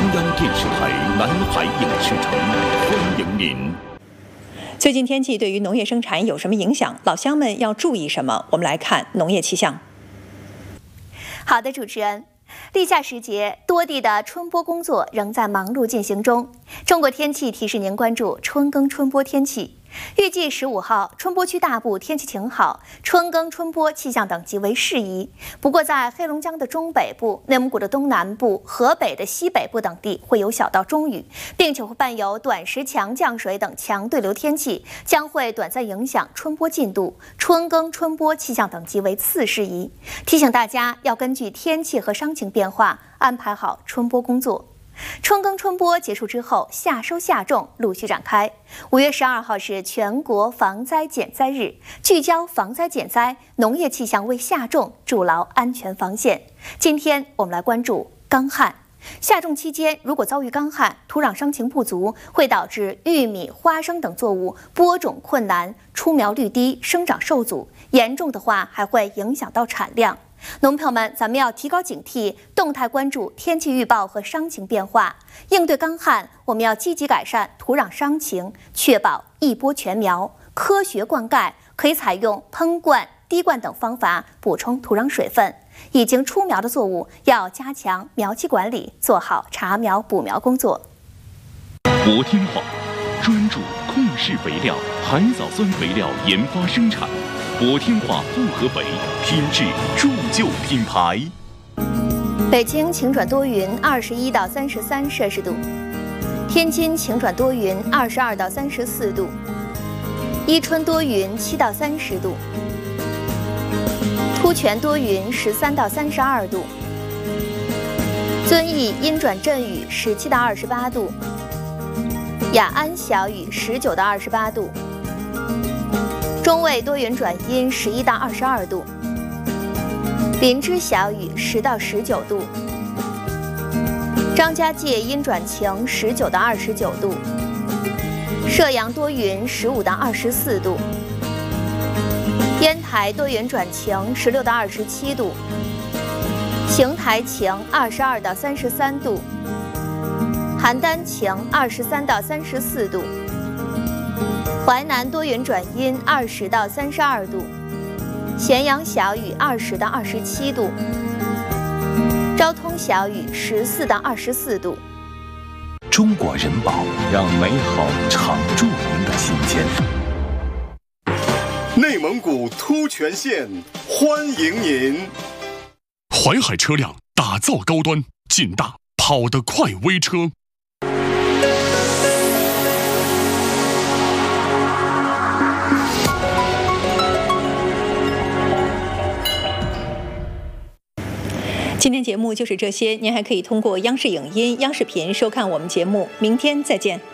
央电视台南海影视城欢迎您。 最近天气对于农业生产有什么影响？老乡们要注意什么？我们来看农业气象。 好的，主持人。立夏时节，多地的春播工作仍在忙碌进行中。中国天气提示您关注春耕春播天气。预计15号，春播区大部天气晴好，春耕春播气象等级为适宜。不过，在黑龙江的中北部、内蒙古的东南部、河北的西北部等地会有小到中雨，并且会伴有短时强降水等强对流天气，将会短暂影响春播进度。春耕春播气象等级为次适宜。提醒大家要根据天气和伤情变化安排好春播工作。春耕春播结束之后，夏收夏种陆续展开。5月12号是全国防灾减灾日，聚焦防灾减灾，农业气象为夏种筑牢安全防线。今天我们来关注干旱。夏种期间，如果遭遇干旱，土壤伤情不足，会导致玉米、花生等作物播种困难、出苗率低、生长受阻，严重的话还会影响到产量。农朋友们，咱们要提高警惕，动态关注天气预报和伤情变化。应对干旱，我们要积极改善土壤伤情，确保一播全苗。科学灌溉可以采用喷灌、滴灌等方法补充土壤水分。已经出苗的作物要加强苗期管理，做好查苗补苗工作。 国天化专注控制肥料、海藻酸肥料研发生产。国天化复合肥品质铸就品牌。 北京晴转多云，21到33摄氏度；天津晴转多云，22到34度；伊春多云，7到30度；突泉多云，13到32度；遵义阴转阵雨，17到28度；雅安小雨，19到28度。中卫多云转阴，11到22度；林芝小雨，10到19度；张家界阴转晴，19到29度；射阳多云，15到24度；烟台多云转晴，16到27度；邢台晴，22到33度；邯郸晴，23到34度；淮南多云转阴，20到32度；咸阳小雨，20到27度；昭通小雨，14到24度。 中国人保，让美好常驻您的心间。 内蒙古突泉县欢迎您。 淮海车辆打造高端、劲大、跑得快微车。 今天节目就是这些，您还可以通过央视影音、央视频收看我们节目。明天再见。